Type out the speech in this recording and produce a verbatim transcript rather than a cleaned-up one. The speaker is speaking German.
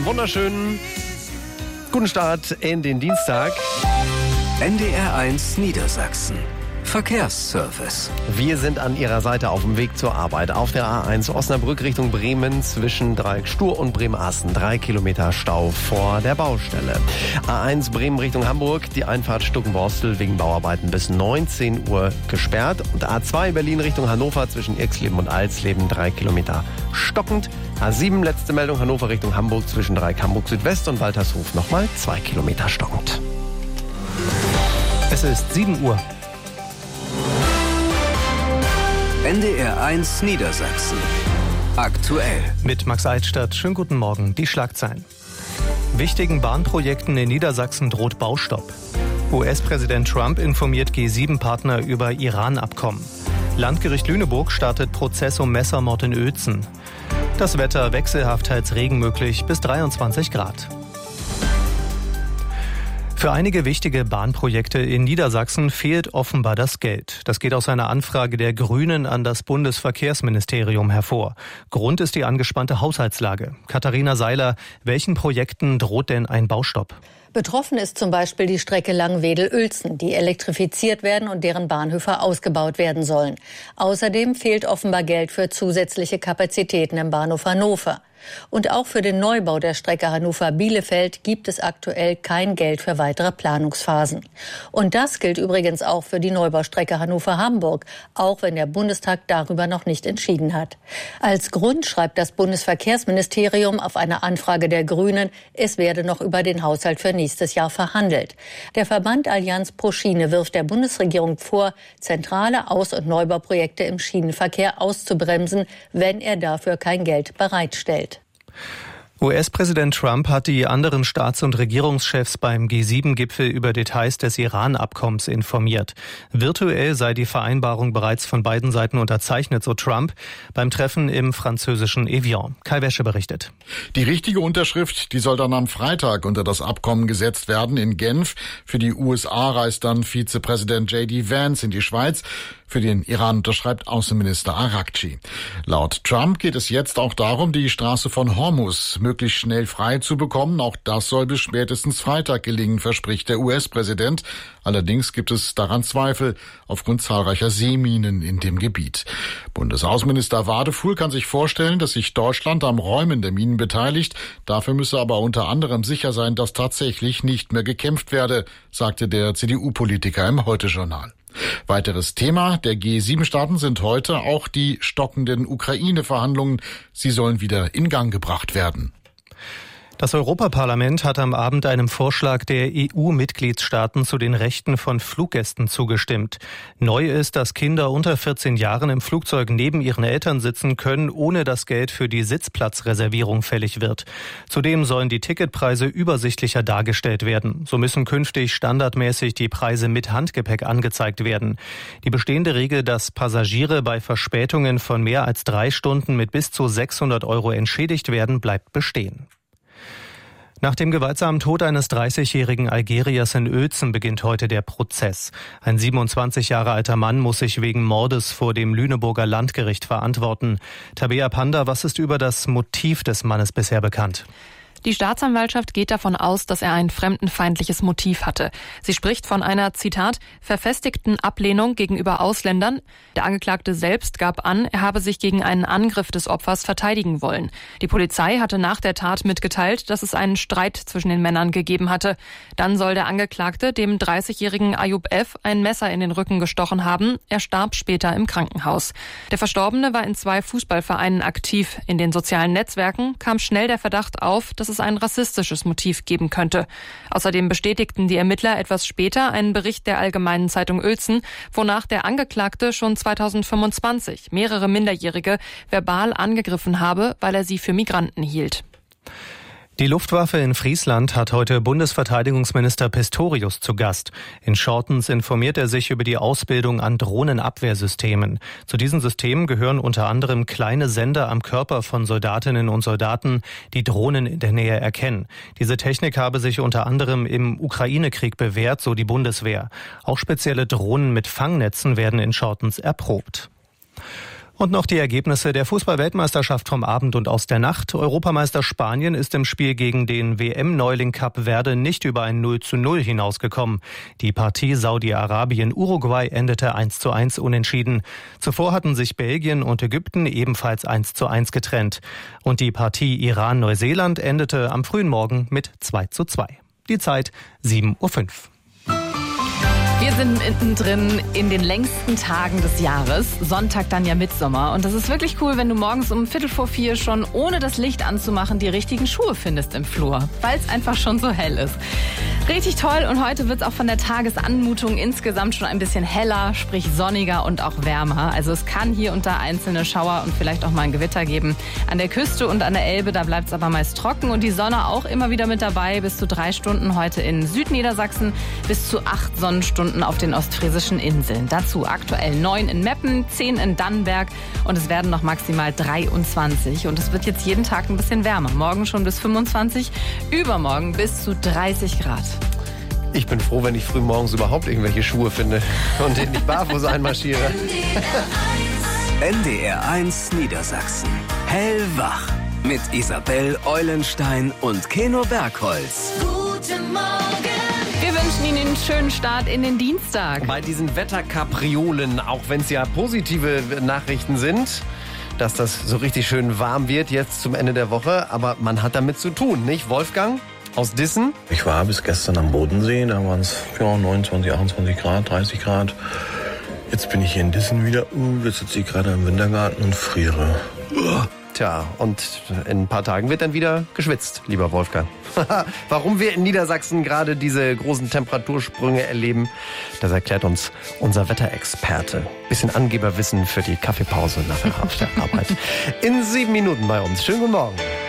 Wunderschönen guten Start in den Dienstag. N D R eins Niedersachsen. Verkehrsservice. Wir sind an Ihrer Seite auf dem Weg zur Arbeit. Auf der A eins Osnabrück Richtung Bremen zwischen Dreieck Stur und Bremerhaven. Drei Kilometer Stau vor der Baustelle. A eins Bremen Richtung Hamburg. Die Einfahrt Stuckenborstel wegen Bauarbeiten bis neunzehn Uhr gesperrt. Und A zwei Berlin Richtung Hannover zwischen Irxleben und Alsleben. Drei Kilometer stockend. A sieben letzte Meldung Hannover Richtung Hamburg zwischen Dreieck Hamburg Südwest und Waltershof nochmal zwei Kilometer stockend. Es ist sieben Uhr. N D R eins Niedersachsen. Aktuell. Mit Max Eitstadt. Schönen guten Morgen. Die Schlagzeilen. Wichtigen Bahnprojekten in Niedersachsen droht Baustopp. U S-Präsident Trump informiert G sieben Partner über Iran-Abkommen. Landgericht Lüneburg startet Prozess um Messermord in Uelzen. Das Wetter wechselhaft, teils Regen möglich, bis dreiundzwanzig Grad. Für einige wichtige Bahnprojekte in Niedersachsen fehlt offenbar das Geld. Das geht aus einer Anfrage der Grünen an das Bundesverkehrsministerium hervor. Grund ist die angespannte Haushaltslage. Katharina Seiler, welchen Projekten droht denn ein Baustopp? Betroffen ist zum Beispiel die Strecke Langwedel-Uelzen, die elektrifiziert werden und deren Bahnhöfe ausgebaut werden sollen. Außerdem fehlt offenbar Geld für zusätzliche Kapazitäten im Bahnhof Hannover. Und auch für den Neubau der Strecke Hannover-Bielefeld gibt es aktuell kein Geld für weitere Planungsphasen. Und das gilt übrigens auch für die Neubaustrecke Hannover-Hamburg, auch wenn der Bundestag darüber noch nicht entschieden hat. Als Grund schreibt das Bundesverkehrsministerium auf eine Anfrage der Grünen, es werde noch über den Haushalt für nächstes Jahr verhandelt. Der Verband Allianz pro Schiene wirft der Bundesregierung vor, zentrale Aus- und Neubauprojekte im Schienenverkehr auszubremsen, wenn er dafür kein Geld bereitstellt. U S-Präsident Trump hat die anderen Staats- und Regierungschefs beim G sieben Gipfel über Details des Iran-Abkommens informiert. Virtuell sei die Vereinbarung bereits von beiden Seiten unterzeichnet, so Trump, beim Treffen im französischen Evian. Kai Wäsche berichtet. Die richtige Unterschrift, die soll dann am Freitag unter das Abkommen gesetzt werden in Genf. Für die U S A reist dann Vizepräsident J D Vance in die Schweiz. Für den Iran unterschreibt Außenminister Araghchi. Laut Trump geht es jetzt auch darum, die Straße von Hormuz möglichst schnell frei zu bekommen. Auch das soll bis spätestens Freitag gelingen, verspricht der U S-Präsident. Allerdings gibt es daran Zweifel aufgrund zahlreicher Seeminen in dem Gebiet. Bundesaußenminister Wadefuhl kann sich vorstellen, dass sich Deutschland am Räumen der Minen beteiligt. Dafür müsse aber unter anderem sicher sein, dass tatsächlich nicht mehr gekämpft werde, sagte der C D U-Politiker im Heute-Journal. Weiteres Thema der G sieben Staaten sind heute auch die stockenden Ukraine-Verhandlungen. Sie sollen wieder in Gang gebracht werden. Das Europaparlament hat am Abend einem Vorschlag der E U-Mitgliedstaaten zu den Rechten von Fluggästen zugestimmt. Neu ist, dass Kinder unter vierzehn Jahren im Flugzeug neben ihren Eltern sitzen können, ohne dass Geld für die Sitzplatzreservierung fällig wird. Zudem sollen die Ticketpreise übersichtlicher dargestellt werden. So müssen künftig standardmäßig die Preise mit Handgepäck angezeigt werden. Die bestehende Regel, dass Passagiere bei Verspätungen von mehr als drei Stunden mit bis zu sechshundert Euro entschädigt werden, bleibt bestehen. Nach dem gewaltsamen Tod eines dreißigjährigen Algeriers in Uelzen beginnt heute der Prozess. Ein siebenundzwanzig Jahre alter Mann muss sich wegen Mordes vor dem Lüneburger Landgericht verantworten. Tabea Panda, was ist über das Motiv des Mannes bisher bekannt? Die Staatsanwaltschaft geht davon aus, dass er ein fremdenfeindliches Motiv hatte. Sie spricht von einer, Zitat, verfestigten Ablehnung gegenüber Ausländern. Der Angeklagte selbst gab an, er habe sich gegen einen Angriff des Opfers verteidigen wollen. Die Polizei hatte nach der Tat mitgeteilt, dass es einen Streit zwischen den Männern gegeben hatte. Dann soll der Angeklagte dem dreißigjährigen Ayub F. ein Messer in den Rücken gestochen haben. Er starb später im Krankenhaus. Der Verstorbene war in zwei Fußballvereinen aktiv. In den sozialen Netzwerken kam schnell der Verdacht auf, dass es ein rassistisches Motiv geben könnte. Außerdem bestätigten die Ermittler etwas später einen Bericht der Allgemeinen Zeitung Uelzen, wonach der Angeklagte schon zweitausendfünfundzwanzig mehrere Minderjährige verbal angegriffen habe, weil er sie für Migranten hielt. Die Luftwaffe in Friesland hat heute Bundesverteidigungsminister Pistorius zu Gast. In Schortens informiert er sich über die Ausbildung an Drohnenabwehrsystemen. Zu diesen Systemen gehören unter anderem kleine Sender am Körper von Soldatinnen und Soldaten, die Drohnen in der Nähe erkennen. Diese Technik habe sich unter anderem im Ukraine-Krieg bewährt, so die Bundeswehr. Auch spezielle Drohnen mit Fangnetzen werden in Schortens erprobt. Und noch die Ergebnisse der Fußball-Weltmeisterschaft vom Abend und aus der Nacht. Europameister Spanien ist im Spiel gegen den W M-Neuling Kap Verde nicht über ein null zu null hinausgekommen. Die Partie Saudi-Arabien-Uruguay endete eins zu eins unentschieden. Zuvor hatten sich Belgien und Ägypten ebenfalls eins zu eins getrennt. Und die Partie Iran-Neuseeland endete am frühen Morgen mit zwei zu zwei. Die Zeit sieben Uhr fünf. Wir sind mittendrin in den längsten Tagen des Jahres. Sonntag dann ja Mittsommer. Und das ist wirklich cool, wenn du morgens um Viertel vor vier schon, ohne das Licht anzumachen, die richtigen Schuhe findest im Flur. Weil es einfach schon so hell ist. Richtig toll. Und heute wird es auch von der Tagesanmutung insgesamt schon ein bisschen heller, sprich sonniger und auch wärmer. Also es kann hier und da einzelne Schauer und vielleicht auch mal ein Gewitter geben. An der Küste und an der Elbe, da bleibt es aber meist trocken. Und die Sonne auch immer wieder mit dabei. Bis zu drei Stunden heute in Südniedersachsen, bis zu acht Sonnenstunden auf den ostfriesischen Inseln. Dazu aktuell neun in Meppen, zehn in Dannenberg und es werden noch maximal dreiundzwanzig. Und es wird jetzt jeden Tag ein bisschen wärmer. Morgen schon bis fünfundzwanzig, übermorgen bis zu dreißig Grad. Ich bin froh, wenn ich früh morgens überhaupt irgendwelche Schuhe finde und in nicht barfuß einmarschiere. N D R eins Niedersachsen. Hellwach. Mit Isabel Eulenstein und Keno Bergholz. Guten Morgen. Wir wünschen Ihnen einen schönen Start in den Dienstag. Bei diesen Wetterkapriolen, auch wenn es ja positive Nachrichten sind, dass das so richtig schön warm wird jetzt zum Ende der Woche. Aber man hat damit zu tun, nicht? Wolfgang aus Dissen? Ich war bis gestern am Bodensee, da waren es ja, neunundzwanzig, achtundzwanzig Grad, dreißig Grad. Jetzt bin ich hier in Dissen wieder. Uh, jetzt sitze ich gerade im Wintergarten und friere. Uh. Tja, und in ein paar Tagen wird dann wieder geschwitzt, lieber Wolfgang. Warum wir in Niedersachsen gerade diese großen Temperatursprünge erleben, das erklärt uns unser Wetterexperte. Bisschen Angeberwissen für die Kaffeepause nachher auf der Arbeit. In sieben Minuten bei uns. Schönen guten Morgen.